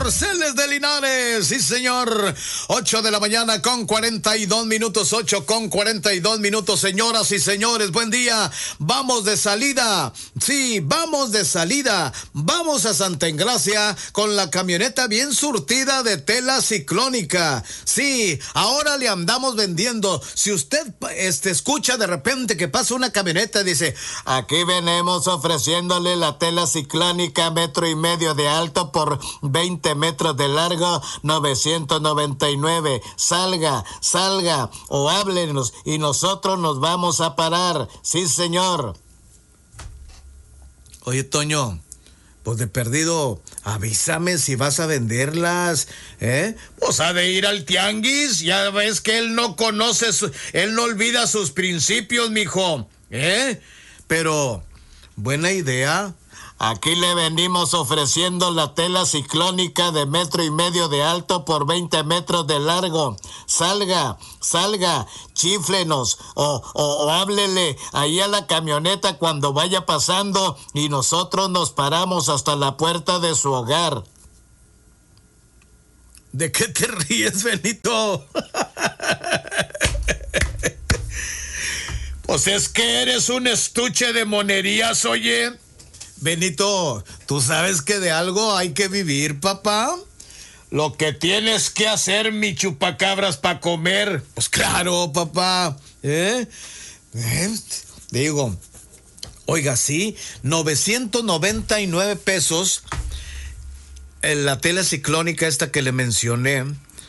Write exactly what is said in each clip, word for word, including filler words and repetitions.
Corceles de Linares, sí señor. Ocho de la mañana con cuarenta y dos minutos, ocho con cuarenta y dos minutos, señoras y señores, buen día. Vamos de salida, sí, vamos de salida. Vamos a Santa Engracia con la camioneta bien surtida de tela ciclónica. Sí, ahora le andamos vendiendo. Si usted este, escucha de repente que pasa una camioneta y dice, aquí venimos ofreciéndole la tela ciclónica metro y medio de alto por veinte metros de largo, novecientos noventa y nueve. Salga, salga o háblenos y nosotros nos vamos a parar. Sí, señor. Oye, Toño, pues de perdido, avísame si vas a venderlas, ¿eh? Pues ha de ir al tianguis, ya ves que él no conoce, su, él no olvida sus principios, mijo, ¿eh? Pero, buena idea. Aquí le venimos ofreciendo la tela ciclónica de metro y medio de alto por veinte metros de largo. Salga, salga, chíflenos o, o, o háblele ahí a la camioneta cuando vaya pasando y nosotros nos paramos hasta la puerta de su hogar. ¿De qué te ríes, Benito? Pues es que eres un estuche de monerías, oye. Benito, tú sabes que de algo hay que vivir, papá. Lo que tienes que hacer, mi chupacabras, para comer. Pues claro, papá. ¿Eh? ¿Eh? Digo, oiga, sí, novecientos noventa y nueve pesos en la tela ciclónica esta que le mencioné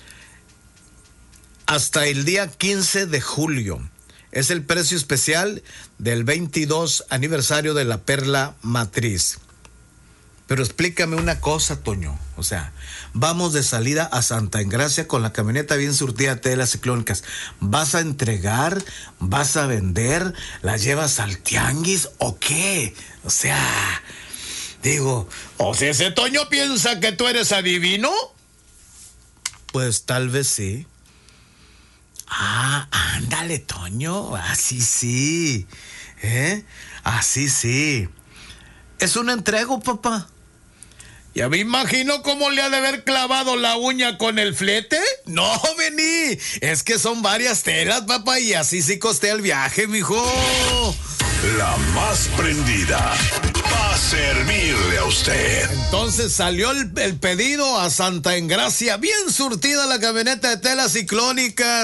hasta el día quince de julio. Es el precio especial del veintidós aniversario de la Perla Matriz. Pero explícame una cosa, Toño. O sea, vamos de salida a Santa Engracia con la camioneta bien surtida de telas ciclónicas. ¿Vas a entregar? ¿Vas a vender? ¿La llevas al tianguis o qué? O sea, digo, ¿o sea, ese Toño piensa que tú eres adivino? Pues tal vez sí. Ah, ándale, Toño, así sí, ¿eh? Así sí. Es un entrego, papá. Ya me imagino cómo le ha de haber clavado la uña con el flete. No, vení, es que son varias telas, papá, y así sí costea el viaje, mijo. La más prendida va a servirle a usted. Entonces salió el, el pedido a Santa Engracia, bien surtida la camioneta de telas ciclónicas.